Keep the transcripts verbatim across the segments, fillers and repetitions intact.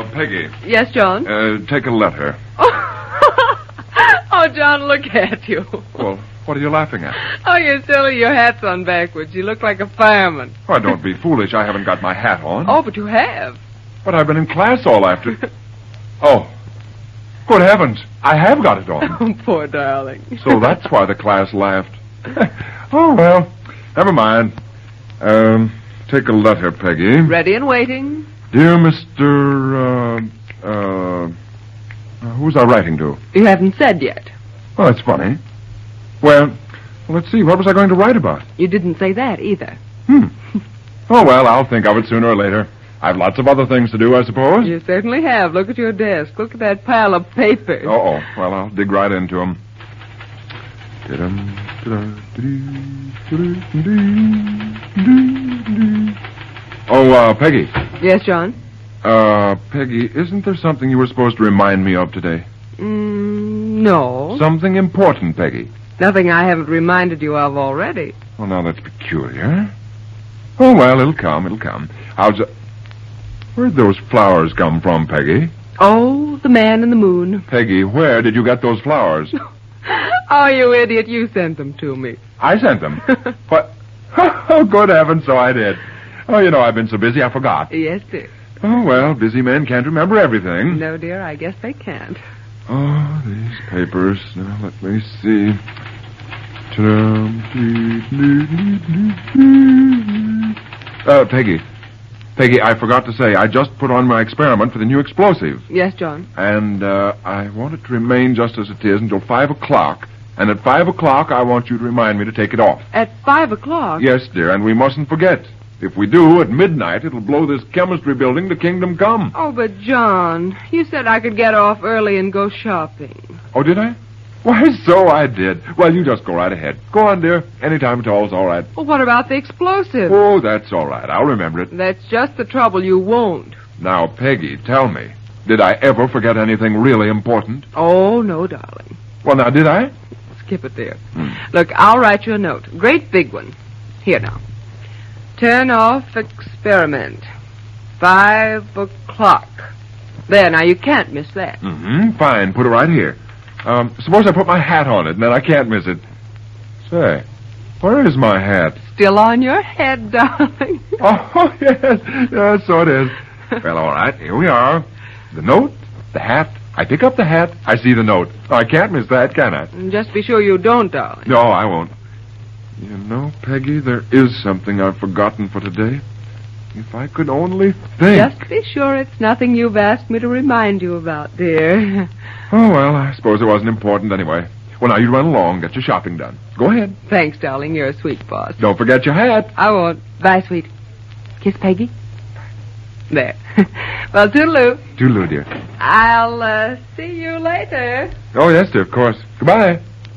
Uh, Peggy. Yes, John? Uh, take a letter. Oh, John, look at you. Well, what are you laughing at? Oh, you're silly. Your hat's on backwards. You look like a fireman. Oh, don't be foolish. I haven't got my hat on. Oh, but you have. But I've been in class all after... Oh. Good heavens. I have got it on. Oh, poor darling. So that's why the class laughed. Oh, well, never mind. Um, take a letter, Peggy. Ready and waiting. Dear Mister, uh, uh, who's I writing to? You haven't said yet. Oh, that's funny. Well, let's see. What was I going to write about? You didn't say that either. Hmm. Oh, well, I'll think of it sooner or later. I've lots of other things to do, I suppose. You certainly have. Look at your desk. Look at that pile of papers. Uh-oh. Well, I'll dig right into them. Oh, uh, Peggy. Yes, John? Uh, Peggy, isn't there something you were supposed to remind me of today? Mm, no. Something important, Peggy. Nothing I haven't reminded you of already. Well, now that's peculiar. Oh, well, it'll come, it'll come. How's it... Where'd those flowers come from, Peggy? Oh, the man in the moon. Peggy, where did you get those flowers? Oh, you idiot, you sent them to me. I sent them? What? Oh, good heavens, so I did. Oh, you know, I've been so busy, I forgot. Yes, dear. Oh, well, busy men can't remember everything. No, dear, I guess they can't. Oh, these papers. Now, let me see. Uh, Peggy. Peggy, I forgot to say, I just put on my experiment for the new explosive. Yes, John? And, uh, I want it to remain just as it is until five o'clock. And at five o'clock, I want you to remind me to take it off. At five o'clock? Yes, dear, and we mustn't forget. If we do, at midnight, it'll blow this chemistry building to kingdom come. Oh, but, John, you said I could get off early and go shopping. Oh, did I? Why, so I did. Well, you just go right ahead. Go on, dear. Anytime at all is all right. Well, what about the explosive? Oh, that's all right. I'll remember it. That's just the trouble. You won't. Now, Peggy, tell me, did I ever forget anything really important? Oh, no, darling. Well, now, did I? Skip it there. Hmm. Look, I'll write you a note. Great big one. Here now. Turn off experiment. Five o'clock. There, now, you can't miss that. Mm-hmm. Fine. Put it right here. Um, suppose I put my hat on it, and then I can't miss it. Say, where is my hat? Still on your head, darling. Oh, yes. Yes, so it is. Well, all right. Here we are. The note, the hat. I pick up the hat. I see the note. Oh, I can't miss that, can I? Just be sure you don't, darling. No, I won't. You know, Peggy, there is something I've forgotten for today. If I could only think. Just be sure it's nothing you've asked me to remind you about, dear. Oh, well, I suppose it wasn't important anyway. Well, now you run along, get your shopping done. Go ahead. Thanks, darling. You're a sweet boss. Don't forget your hat. I won't. Bye, sweet. Kiss Peggy. There. Well, toodaloo. Toodaloo, dear. I'll uh, see you later. Oh, yes, dear, of course. Goodbye.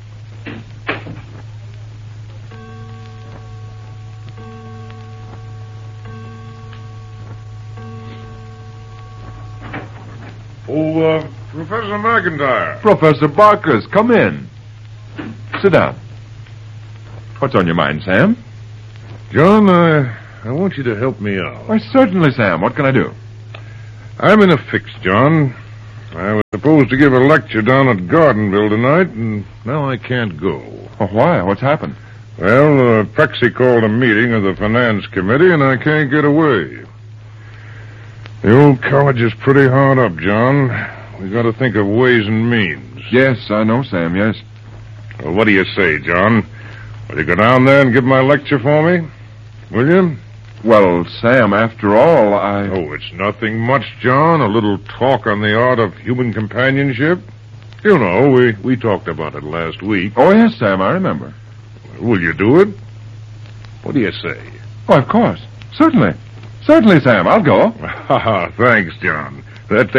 Oh, uh, Professor McIntyre. Professor Barkers, come in. Sit down. What's on your mind, Sam? John, I, I want you to help me out. Why, certainly, Sam. What can I do? I'm in a fix, John. I was supposed to give a lecture down at Gardenville tonight, and now I can't go. Oh, why? What's happened? Well, uh, Prexy called a meeting of the Finance Committee, and I can't get away. The old college is pretty hard up, John. We've got to think of ways and means. Yes, I know, Sam, yes. Well, what do you say, John? Will you go down there and give my lecture for me? Will you? Well, Sam, after all, I... Oh, it's nothing much, John. A little talk on the art of human companionship. You know, we, we talked about it last week. Oh, yes, Sam, I remember. Will you do it? What do you say? Oh, of course. Certainly. Certainly, Sam, I'll go. Thanks, John. That